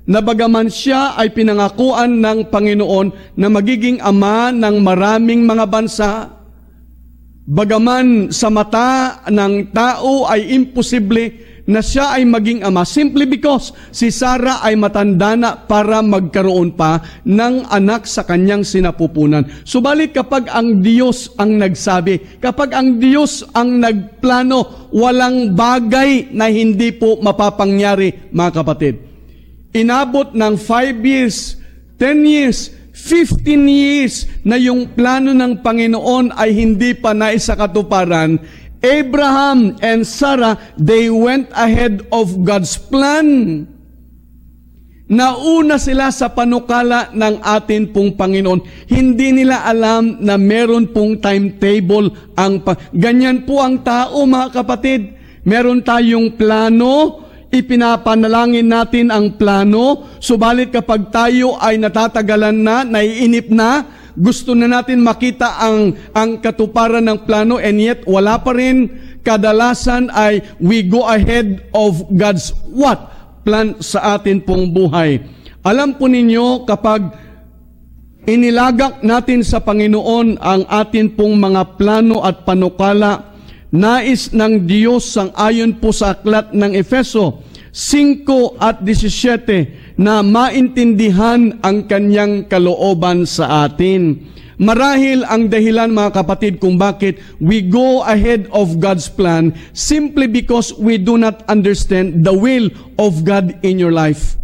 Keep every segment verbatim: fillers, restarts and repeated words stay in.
na bagaman siya ay pinangakuan ng Panginoon na magiging ama ng maraming mga bansa, bagaman sa mata ng tao ay imposible na siya ay maging ama, simply because si Sarah ay matanda na para magkaroon pa ng anak sa kanyang sinapupunan. Subalit kapag ang Diyos ang nagsabi, kapag ang Diyos ang nagplano, walang bagay na hindi po mapapangyari, mga kapatid. Inabot ng five years, ten years, fifteen years na yung plano ng Panginoon ay hindi pa naisakatuparan. Abraham and Sarah, they went ahead of God's plan. Nauna sila sa panukala ng atin pong Panginoon. Hindi nila alam na meron pong timetable ang pa- ganyan po ang tao, mga kapatid. Meron tayong plano, ipinapanalangin natin ang plano, subalit kapag tayo ay natatagalan na, naiinip na, gusto na natin makita ang, ang katuparan ng plano, and yet wala pa rin. Kadalasan ay we go ahead of God's what? Plan sa atin pong buhay. Alam po ninyo, kapag inilagak natin sa Panginoon ang atin pong mga plano at panukala, nais ng Diyos sang ayon po sa aklat ng Efeso five at seventeen na maintindihan ang kanyang kalooban sa atin. Marahil ang dahilan, mga kapatid, kung bakit we go ahead of God's plan simply because we do not understand the will of God in your life.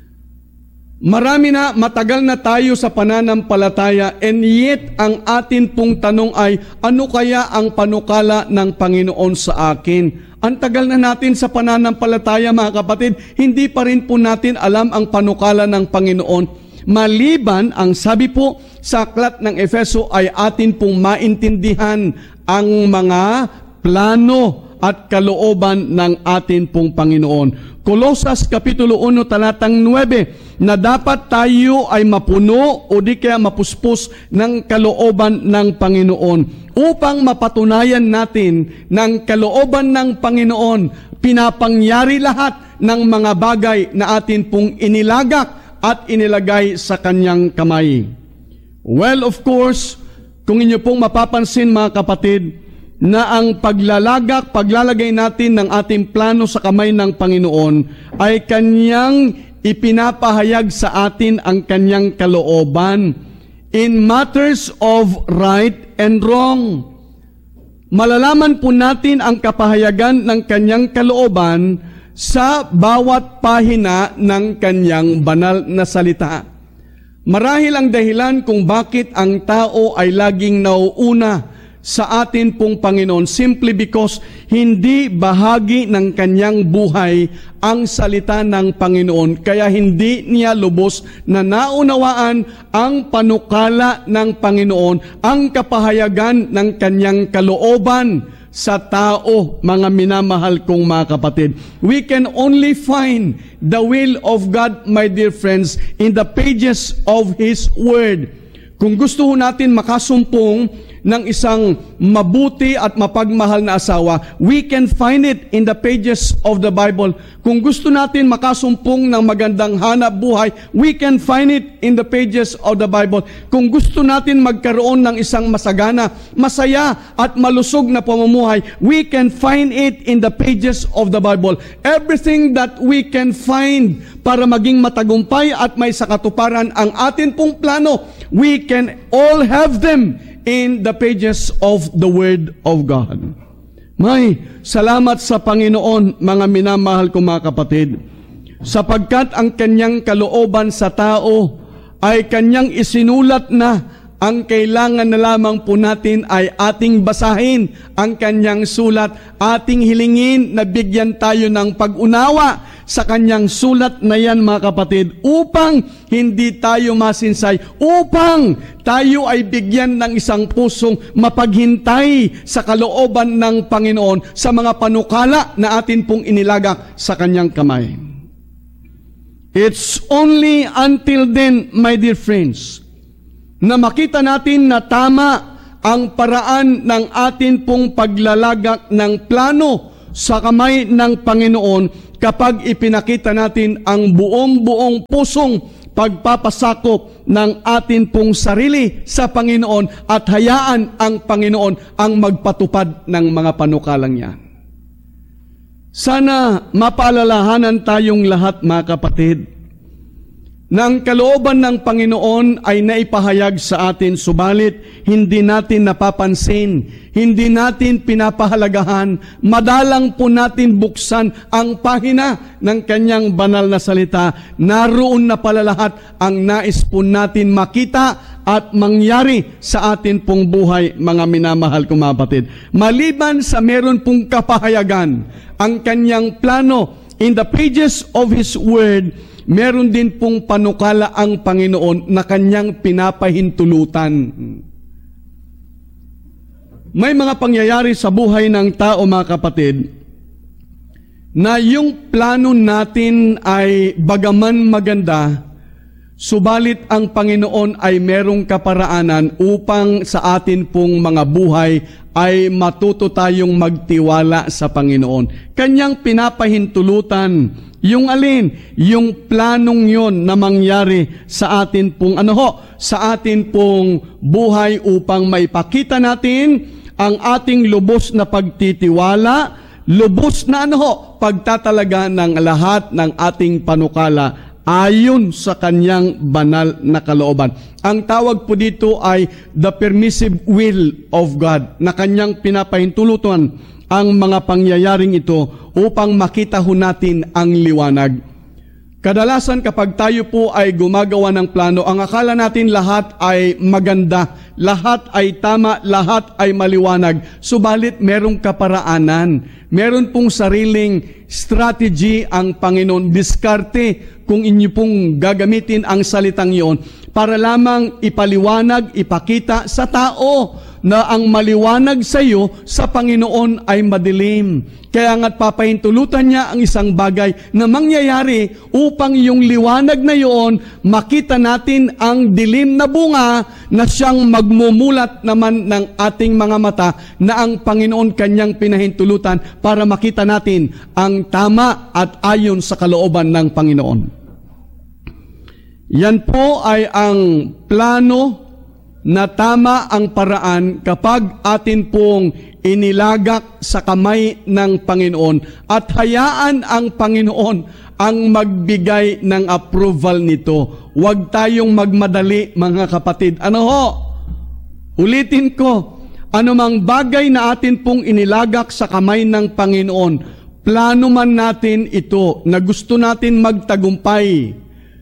Marami na, matagal na tayo sa pananampalataya, and yet ang atin pong tanong ay, ano kaya ang panukala ng Panginoon sa akin? Ang tagal na natin sa pananampalataya, mga kapatid, hindi pa rin po natin alam ang panukala ng Panginoon. Maliban, ang sabi po sa aklat ng Efeso ay atin pong maintindihan ang mga plano at kalooban ng atin pong Panginoon. Colosas Kapitulo one talatang nine, na dapat tayo ay mapuno o di kaya mapuspos ng kalooban ng Panginoon upang mapatunayan natin ng kalooban ng Panginoon, pinapangyari lahat ng mga bagay na atin pong inilagak at inilagay sa kanyang kamay. Well, of course, kung inyo pong mapapansin, mga kapatid, na ang paglalagak, paglalagay natin ng ating plano sa kamay ng Panginoon ay kanyang ipinapahayag sa atin ang kanyang kalooban in matters of right and wrong. Malalaman po natin ang kapahayagan ng kanyang kalooban sa bawat pahina ng kanyang banal na salita. Marahil ang dahilan kung bakit ang tao ay laging nauuna sa atin pong Panginoon simply because hindi bahagi ng kanyang buhay ang salita ng Panginoon, kaya hindi niya lubos na naunawaan ang panukala ng Panginoon, ang kapahayagan ng kanyang kalooban sa tao, mga minamahal kong mga kapatid. We can only find the will of God, my dear friends, in the pages of His Word. Kung gusto natin makasumpong ng isang mabuti at mapagmahal na asawa, we can find it in the pages of the Bible. Kung gusto natin makasumpong ng magandang hanap buhay, we can find it in the pages of the Bible. Kung gusto natin magkaroon ng isang masagana, masaya at malusog na pamumuhay, we can find it in the pages of the Bible. Everything that we can find para maging matagumpay at may sakatuparan ang atin pong plano, we can all have them in the pages of the Word of God. May salamat sa Panginoon, mga minamahal ko mga kapatid, sapagkat ang kanyang kalooban sa tao ay kanyang isinulat na. Ang kailangan na lamang po natin ay ating basahin ang kanyang sulat, ating hilingin na bigyan tayo ng pag-unawa sa kanyang sulat na yan, mga kapatid, upang hindi tayo masinsay, upang tayo ay bigyan ng isang pusong mapaghintay sa kalooban ng Panginoon sa mga panukala na atin pong inilagak sa kanyang kamay. It's only until then, my dear friends, na makita natin na tama ang paraan ng atin pong paglalagak ng plano sa kamay ng Panginoon, kapag ipinakita natin ang buong-buong pusong pagpapasakop ng atin pong sarili sa Panginoon at hayaan ang Panginoon ang magpatupad ng mga panukalang yan. Sana mapaalalahanan tayong lahat, mga kapatid, na ang kalooban ng Panginoon ay naipahayag sa atin, subalit hindi natin napapansin, hindi natin pinapahalagahan, madalang po natin buksan ang pahina ng kanyang banal na salita. Naroon na pala lahat ang nais po natin makita at mangyari sa atin pong buhay, mga minamahal kong mga kapatid. Maliban sa meron pong kapahayagan, ang kanyang plano in the pages of His Word, meron din pong panukala ang Panginoon na kanyang pinapahintulutan. May mga pangyayari sa buhay ng tao, mga kapatid, na yung plano natin ay bagaman maganda, subalit ang Panginoon ay merong kaparaanan upang sa atin pong mga buhay ay matuto tayong magtiwala sa Panginoon. Kanyang pinapahintulutan yung alin, yung planong yon na mangyari sa atin pong ano ho, sa atin pong buhay upang maipakita natin ang ating lubos na pagtitiwala, lubos na ano ho, pagtatalaga ng lahat ng ating panukala ayon sa kanyang banal na kalooban. Ang tawag po dito ay the permissive will of God, na kanyang pinapahintulutan ang mga pangyayaring ito upang makita ho natin ang liwanag. Kadalasan kapag tayo po ay gumagawa ng plano, ang akala natin lahat ay maganda, lahat ay tama, lahat ay maliwanag. Subalit merong kaparaanan, meron pong sariling strategy ang Panginoon, diskarte kung inyo pong gagamitin ang salitang iyon para lamang ipaliwanag, ipakita sa tao na ang maliwanag sa iyo sa Panginoon ay madilim. Kaya nga't papahintulutan niya ang isang bagay na mangyayari upang yung liwanag na iyon makita natin ang dilim na bunga na siyang magmumulat naman ng ating mga mata na ang Panginoon kanyang pinahintulutan para makita natin ang tama at ayon sa kalooban ng Panginoon. Yan po ay ang plano na tama ang paraan kapag atin pong inilagak sa kamay ng Panginoon at hayaan ang Panginoon ang magbigay ng approval nito. Huwag tayong magmadali, mga kapatid. Ano ho? Ulitin ko, anumang bagay na atin pong inilagak sa kamay ng Panginoon, plano man natin ito na gusto natin magtagumpay,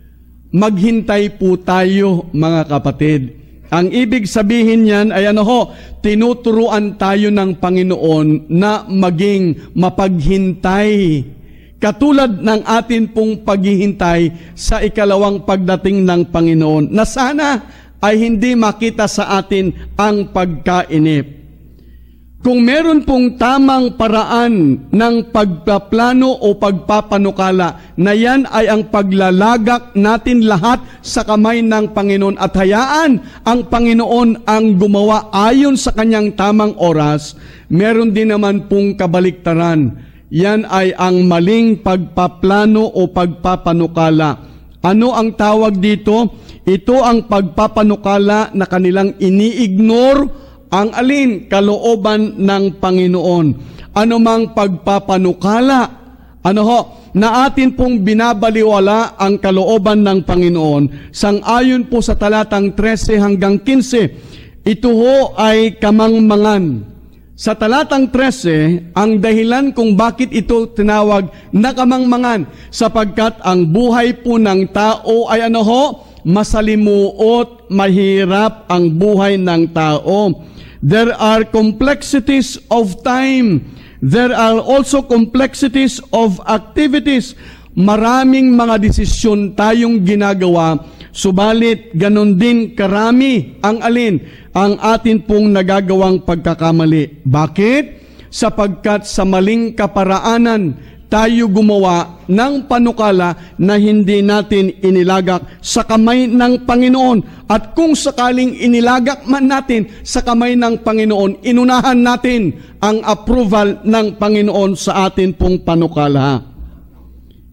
maghintay po tayo, mga kapatid. Ang ibig sabihin niyan ay ano ho, tinuturuan tayo ng Panginoon na maging mapaghintay. Katulad ng atin pong paghihintay sa ikalawang pagdating ng Panginoon, na sana ay hindi makita sa atin ang pagkainip. Kung meron pong tamang paraan ng pagpaplano o pagpapanukala, na yan ay ang paglalagak natin lahat sa kamay ng Panginoon at hayaan ang Panginoon ang gumawa ayon sa kanyang tamang oras, meron din naman pong kabaliktaran. Yan ay ang maling pagpaplano o pagpapanukala. Ano ang tawag dito? Ito ang pagpapanukala na kanilang ini-ignore ang alin, kalooban ng Panginoon. Ano mang pagpapanukala, ano ho, na atin pong binabaliwala ang kalooban ng Panginoon, sang-ayon po sa talatang thirteen hanggang fifteen, ito ho ay kamangmangan. Sa talatang thirteen, ang dahilan kung bakit ito tinawag na kamangmangan, sapagkat ang buhay po ng tao ay ano ho, masalimuot, mahirap ang buhay ng tao. There are complexities of time. There are also complexities of activities. Maraming mga desisyon tayong ginagawa, subalit ganon din karami ang alin, ang atin pong nagagawang pagkakamali. Bakit? Sapagkat sa maling kaparaanan, tayo gumawa ng panukala na hindi natin inilagak sa kamay ng Panginoon. At kung sakaling inilagak man natin sa kamay ng Panginoon, inunahan natin ang approval ng Panginoon sa atin pong panukala.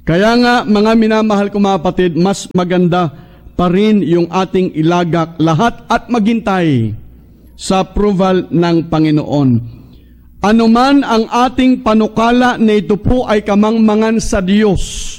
Kaya nga, mga minamahal ko mga kapatid, mas maganda pa rin yung ating ilagak lahat at maghintay sa approval ng Panginoon. Ano man ang ating panukala na ito po ay kamangmangan sa Diyos.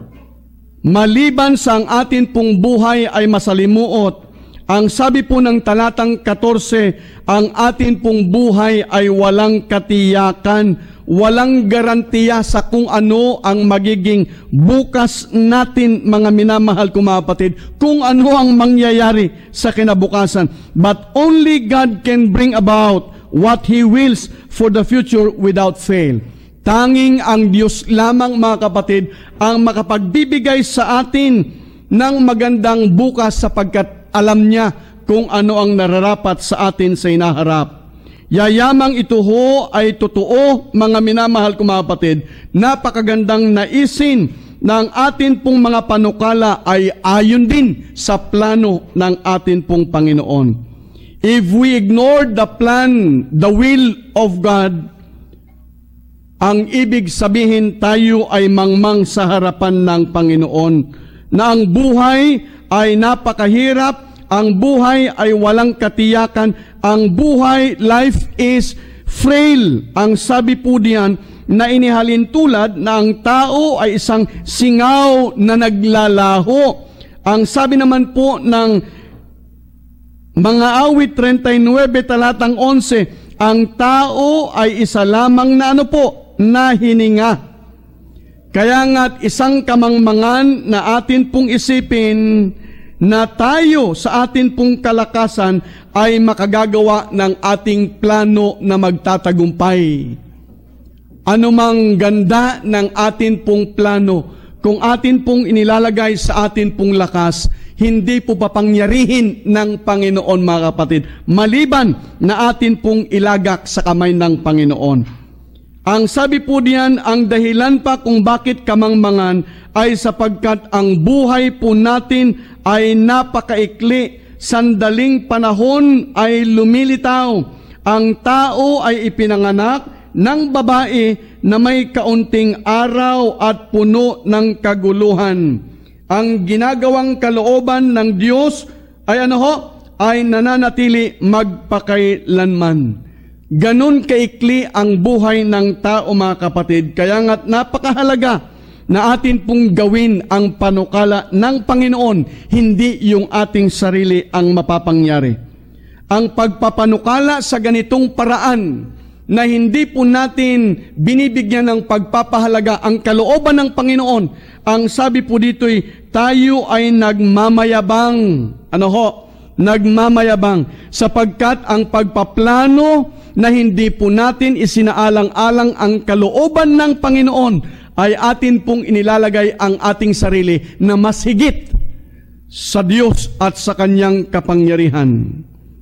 Maliban sa ang atin pong buhay ay masalimuot, ang sabi po ng talatang fourteen, ang atin pong buhay ay walang katiyakan, walang garantiya sa kung ano ang magiging bukas natin, mga minamahal kong mga kapatid, kung ano ang mangyayari sa kinabukasan. But only God can bring about what He wills for the future without fail. Tanging ang Diyos lamang, mga kapatid, ang makapagbibigay sa atin ng magandang bukas sapagkat alam niya kung ano ang nararapat sa atin sa inaharap. Yayamang ito ho ay totoo, mga minamahal kong mga kapatid, napakagandang naisin na ang atin pong mga panukala ay ayon din sa plano ng atin pong Panginoon. If we ignore the plan, the will of God, ang ibig sabihin tayo ay mangmang sa harapan ng Panginoon, na ang buhay ay napakahirap, ang buhay ay walang katiyakan, ang buhay, life is frail. Ang sabi po diyan na inihalin tulad na ang tao ay isang singaw na naglalaho. Ang sabi naman po ng mga awit thirty-nine talatang eleven, ang tao ay isa lamang na ano po, na hininga. Kaya nga't isang kamangmangan na atin pong isipin na tayo sa atin pong kalakasan ay makagagawa ng ating plano na magtatagumpay. Ano mang ganda ng atin pong plano, kung atin pong inilalagay sa atin pong lakas, hindi po papangyarihin ng Panginoon, mga kapatid, maliban na atin pong ilagak sa kamay ng Panginoon. Ang sabi po diyan, ang dahilan pa kung bakit kamangmangan ay sapagkat ang buhay po natin ay napakaikli, sandaling panahon ay lumilitaw. Ang tao ay ipinanganak ng babae na may kaunting araw at puno ng kaguluhan. Ang ginagawang kalooban ng Diyos ay ano ho? Ay nananatili magpakailanman. Ganun kaikli ang buhay ng tao, mga kapatid. Kaya nga't napakahalaga na atin pong gawin ang panukala ng Panginoon, hindi yung ating sarili ang mapapangyari. Ang pagpapanukala sa ganitong paraan na hindi po natin binibigyan ng pagpapahalaga ang kalooban ng Panginoon, ang sabi po dito'y tayo ay nagmamayabang. Ano ho? Nagmamayabang, sapagkat ang pagpaplano na hindi po natin isinaalang-alang ang kalooban ng Panginoon ay atin pong inilalagay ang ating sarili na mas higit sa Diyos at sa Kanyang kapangyarihan.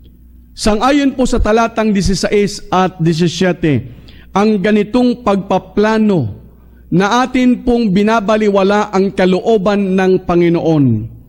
Sang-ayon po sa talatang sixteen at seventeen, ang ganitong pagpaplano na atin pong binabaliwala ang kalooban ng Panginoon.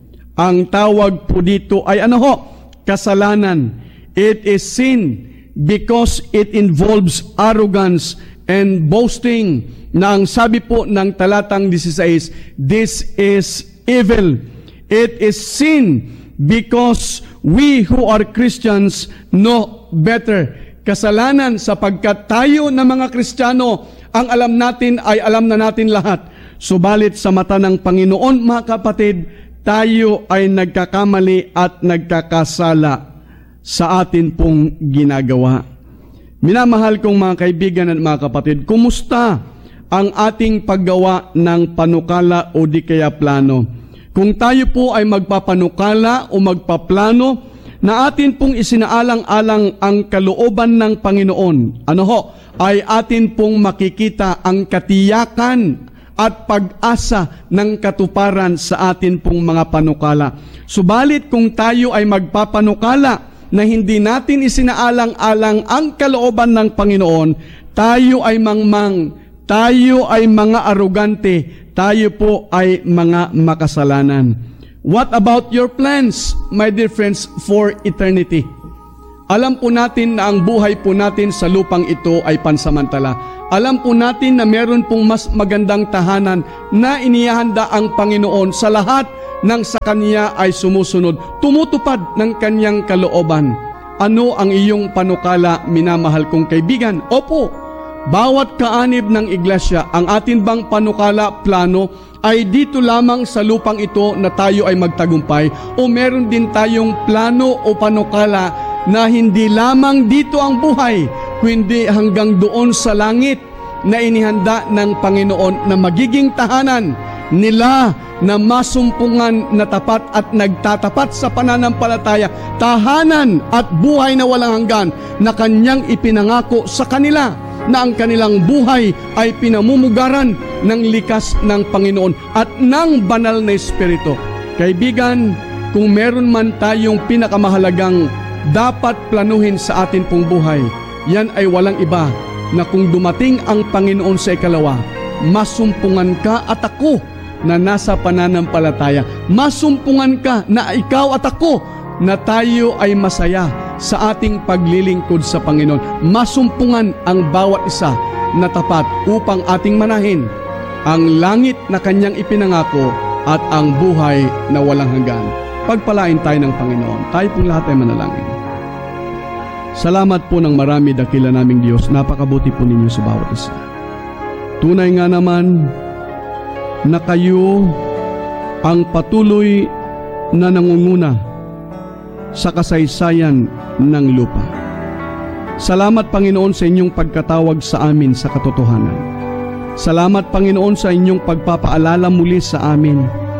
Ang tawag po dito ay ano ho? Kasalanan. It is sin because it involves arrogance and boasting, na ang sabi po ng talatang sixteen, this is evil. It is sin because we who are Christians know better. Kasalanan sapagkat tayo na mga Kristiyano, ang alam natin ay alam na natin lahat. Subalit sa mata ng Panginoon, mga kapatid, tayo ay nagkakamali at nagkakasala sa atin pong ginagawa. Minamahal kong mga kaibigan at mga kapatid, kumusta ang ating paggawa ng panukala o di kaya plano? Kung tayo po ay magpapanukala o magpaplano na atin pong isinaalang-alang ang kalooban ng Panginoon, ano ho, ay atin pong makikita ang katiyakan at pag-asa ng katuparan sa atin pong mga panukala. Subalit kung tayo ay magpapanukala na hindi natin isinaalang-alang ang kalooban ng Panginoon, tayo ay mangmang, tayo ay mga arugante, tayo po ay mga makasalanan. What about your plans, my dear friends, for eternity? Alam po natin na ang buhay po natin sa lupang ito ay pansamantala. Alam po natin na meron pong mas magandang tahanan na inihahanda ang Panginoon sa lahat ng sa Kanya ay sumusunod, tumutupad ng Kanyang kalooban. Ano ang iyong panukala, minamahal kong kaibigan? Opo, bawat kaanib ng iglesia, ang atin bang panukala, plano, ay dito lamang sa lupang ito na tayo ay magtagumpay, o meron din tayong plano o panukala na hindi lamang dito ang buhay, kundi hanggang doon sa langit na inihanda ng Panginoon na magiging tahanan nila na masumpungan na tapat at nagtatapat sa pananampalataya, tahanan at buhay na walang hanggan na Kanyang ipinangako sa kanila, na ang kanilang buhay ay pinamumugaran ng likas ng Panginoon at ng banal na Espiritu. Kaibigan, kung meron man tayong pinakamahalagang dapat planuhin sa atin pong buhay, yan ay walang iba na kung dumating ang Panginoon sa ikalawa, masumpungan ka at ako na nasa pananampalataya. Masumpungan ka na ikaw at ako na tayo ay masaya sa ating paglilingkod sa Panginoon. Masumpungan ang bawat isa na tapat upang ating manahin ang langit na Kanyang ipinangako at ang buhay na walang hanggan. Pagpalain tayo ng Panginoon. Tayo pong lahat ay manalangin. Salamat po ng marami, dakila naming Diyos. Napakabuti po ninyo sa bawat isa. Tunay nga naman na kayo ang patuloy na nangunguna sa kasaysayan ng lupa. Salamat, Panginoon, sa inyong pagkatawag sa amin sa katotohanan. Salamat, Panginoon, sa inyong pagpapaalala muli sa amin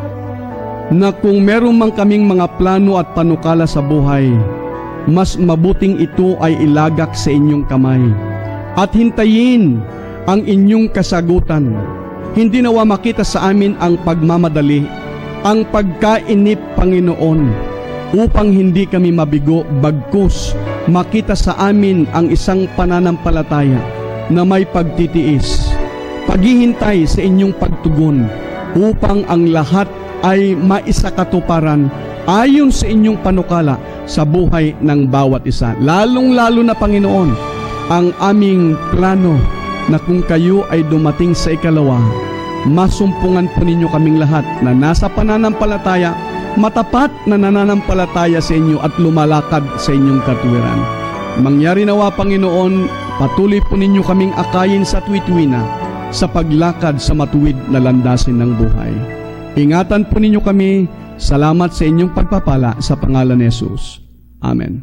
na kung meron man kaming mga plano at panukala sa buhay, mas mabuting ito ay ilagak sa inyong kamay at hintayin ang inyong kasagutan. Hindi nawa makita sa amin ang pagmamadali, ang pagkainip, Panginoon, upang hindi kami mabigo, bagkus makita sa amin ang isang pananampalataya na may pagtitiis, paghihintay sa inyong pagtugon upang ang lahat ay maisakatuparan ayon sa inyong panukala sa buhay ng bawat isa. Lalong-lalo na, Panginoon, ang aming plano na kung kayo ay dumating sa ikalawa, masumpungan po ninyo kaming lahat na nasa pananampalataya, matapat na nananampalataya sa inyo at lumalakad sa inyong katuwiran. Mangyari nawa, Panginoon, patuloy po ninyo kaming akayin sa tuwid-tuwina sa paglakad sa matuwid na landasin ng buhay. Ingatan po ninyo kami. Salamat sa inyong pagpapala sa pangalan ni Jesus. Amen.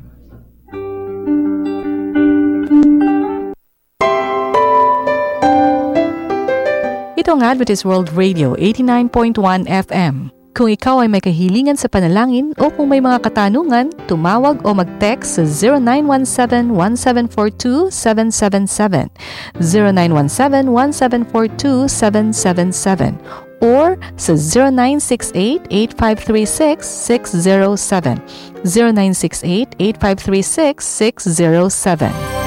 Ito ang Adventist World Radio eighty-nine point one F M. Kung ikaw ay may kahilingan sa panalangin o kung may mga katanungan, tumawag o mag-text sa zero nine one seven, one seven four two, seven seven seven, zero nine one seven, one seven four two, seven seven seven, or sa zero nine six eight, eight five three six, six zero seven, zero nine six eight, eight five three six, six zero seven.